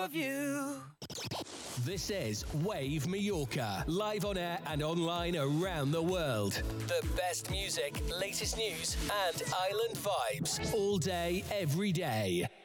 of you. This is Wave Mallorca, live on air and online around the world. The best music, latest news, and island vibes all day, every day.